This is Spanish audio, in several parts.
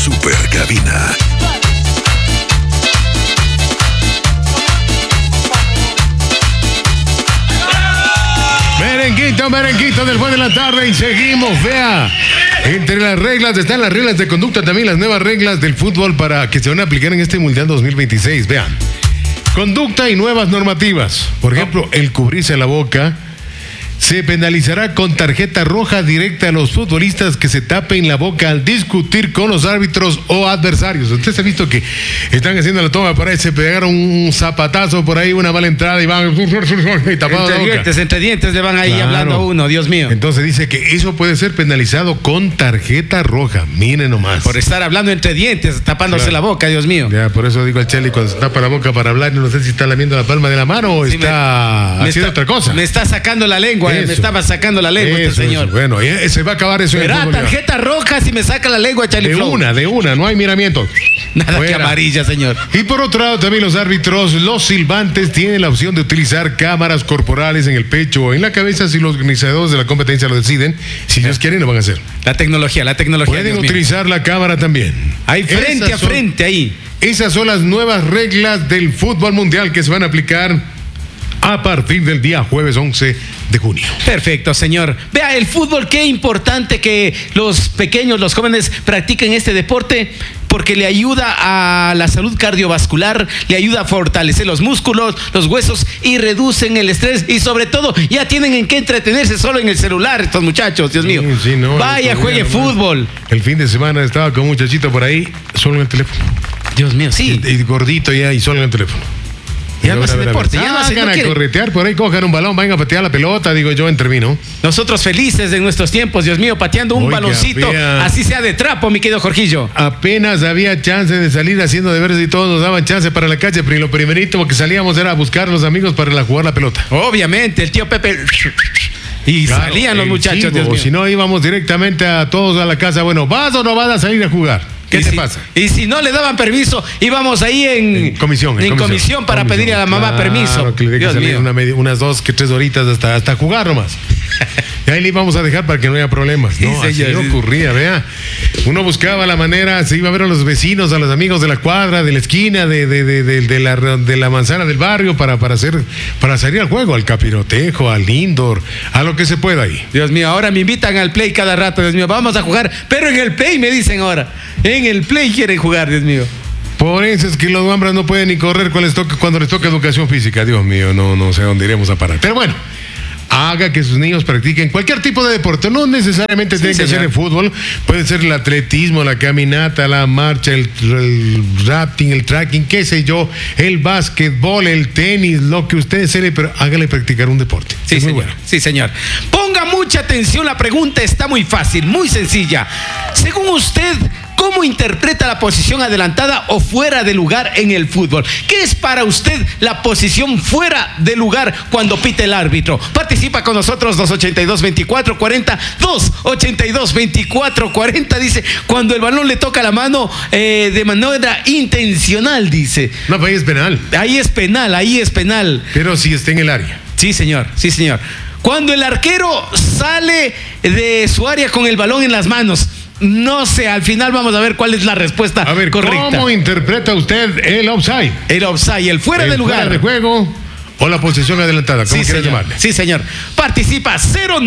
Supercabina. Merenguito después de la tarde y seguimos, vea. Entre las reglas están las reglas de conducta, también las nuevas reglas del fútbol para que se van a aplicar en este Mundial 2026, vean. Conducta y nuevas normativas. Por ejemplo, el cubrirse la boca. Se penalizará con tarjeta roja directa a los futbolistas que se tapen la boca al discutir con los árbitros o adversarios. Ustedes han visto que están haciendo la toma para se pegaron un zapatazo por ahí, una mala entrada y van y tapado la boca. Entre dientes le van ahí hablando a uno, Dios mío. Entonces dice que eso puede ser penalizado con tarjeta roja. Miren nomás. Por estar hablando entre dientes, tapándose la boca, Dios mío. Ya, por eso digo al Cheli, cuando se tapa la boca para hablar, no sé si está lamiendo la palma de la mano o está haciendo otra cosa. Me está sacando la lengua. Me estaba sacando la lengua este señor. Bueno, se va a acabar eso. Verá, tarjeta roja si me saca la lengua, Charlie Flow. De una, no hay miramiento. Nada que amarilla, señor. Y por otro lado, también los árbitros, los silbantes, tienen la opción de utilizar cámaras corporales en el pecho o en la cabeza si los organizadores de la competencia lo deciden. Si ellos quieren, lo van a hacer. La tecnología. Pueden utilizar la cámara también. Hay frente a frente ahí. Esas son las nuevas reglas del fútbol mundial que se van a aplicar a partir del día jueves 11 de junio. Perfecto, señor. Vea, el fútbol, qué importante que los pequeños, los jóvenes practiquen este deporte, porque le ayuda a la salud cardiovascular, le ayuda a fortalecer los músculos, los huesos y reducen el estrés y sobre todo ya tienen en qué entretenerse solo en el celular estos muchachos, Dios mío. Sí, no, vaya, juegue fútbol. El fin de semana estaba con un muchachito por ahí, solo en el teléfono. Dios mío, sí. Y gordito ya y solo en el teléfono. Ya no hace deporte, ya no hace a corretear por ahí, cojan un balón, vayan a patear la pelota, digo yo, en término. Nosotros felices de nuestros tiempos, Dios mío, pateando un baloncito, así sea de trapo, mi querido Jorgillo. Apenas había chance de salir haciendo deberes y todos nos daban chance para la calle, pero lo primerito que salíamos era a buscar a los amigos para jugar la pelota. Obviamente, el tío Pepe... Y salían los muchachos, Dios mío. Si no, íbamos directamente a todos a la casa, bueno, ¿vas o no vas a salir a jugar? ¿Qué te pasa? Y si no le daban permiso, íbamos ahí en comisión para pedirle a la mamá permiso. Que le deje salir unas 2 que 3 horitas hasta jugar nomás. Y ahí le íbamos a dejar para que no haya problemas. No, así ocurría, vea. Uno buscaba la manera, se iba a ver a los vecinos, a los amigos de la cuadra, de la esquina, de la manzana del barrio para salir al juego, al capirotejo, al indoor, a lo que se pueda ahí. Dios mío, ahora me invitan al play cada rato, Dios mío, vamos a jugar, pero en el play me dicen ahora. En el play quieren jugar, Dios mío. Por eso es que los hombres no pueden ni correr cuando les toca educación física. Dios mío, no sé dónde iremos a parar. Pero bueno, haga que sus niños practiquen cualquier tipo de deporte. No necesariamente tiene que ser el fútbol. Puede ser el atletismo, la caminata, la marcha, el rafting, el trekking, qué sé yo, el básquetbol, el tenis, lo que usted desee, pero hágale practicar un deporte. Sí, señor. Bueno. Sí, señor. Ponga mucha atención, la pregunta está muy fácil, muy sencilla. Según usted, ¿cómo interpreta la posición adelantada o fuera de lugar en el fútbol? ¿Qué es para usted la posición fuera de lugar cuando pite el árbitro? Participa con nosotros, 282-2440, 282-2440, dice, cuando el balón le toca la mano de manera intencional, dice. No, pues ahí es penal. Ahí es penal. Pero si está en el área. Sí, señor. Cuando el arquero sale de su área con el balón en las manos. No sé, al final vamos a ver cuál es la respuesta correcta. ¿Cómo interpreta usted el offside? El offside, el fuera de lugar. Fuera de juego o la posición adelantada, como quieras llamarle. Sí, señor. Participa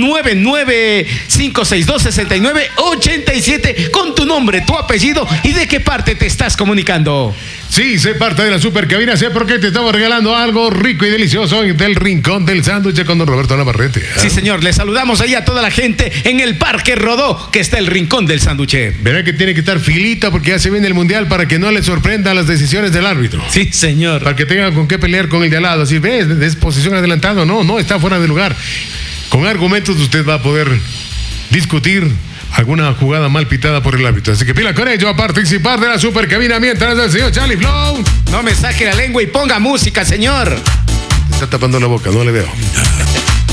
099-562-6987 con tu nombre, tu apellido y de qué parte te estás comunicando. Sí, sé parte de la Supercabina, sé por qué te estamos regalando algo rico y delicioso del Rincón del Sándwich con don Roberto Navarrete. Sí, señor, le saludamos ahí a toda la gente en el Parque Rodó, que está el Rincón del Sándwich. Verá que tiene que estar filita porque ya se viene el Mundial para que no le sorprendan las decisiones del árbitro. Sí, señor. Para que tengan con qué pelear con el de al lado. Así, ¿ves? Es posición adelantada. No, está fuera de lugar. Con argumentos usted va a poder discutir alguna jugada mal pitada por el árbitro. Así que pila con ello a participar de la Supercabina mientras el señor Charlie Flow no me saque la lengua y ponga música, señor. Te está tapando la boca, no le veo.